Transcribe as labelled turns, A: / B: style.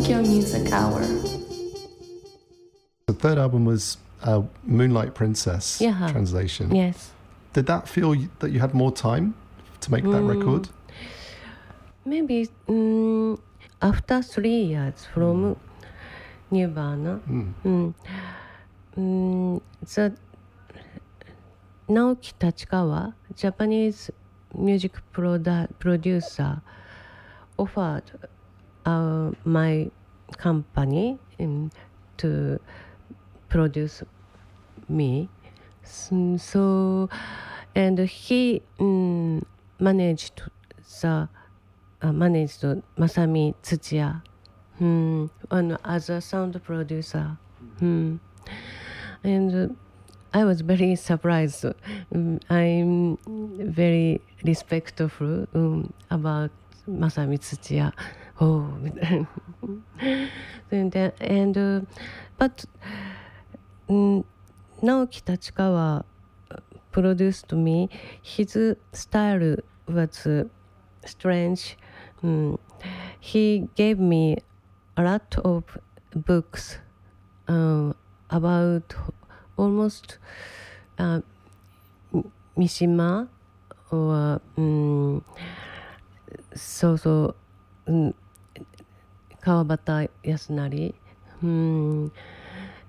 A: Tokyo Music Hour.
B: The third album was Moonlight Princess translation.
C: Yes.
B: Did that feel that you had more time to make that record?
C: Maybe after 3 years from Nirvana, the Naoki Tachikawa, Japanese music producer, offered my company to produce me. So, and he managed Masami Tsuchiya, as a sound producer. And I was very surprised. I'm very respectful about Masami Tsuchiya. But Naoki Tachikawa produced me. His style was strange. He gave me a lot of books about almost Mishima or Kawabata Yasunari,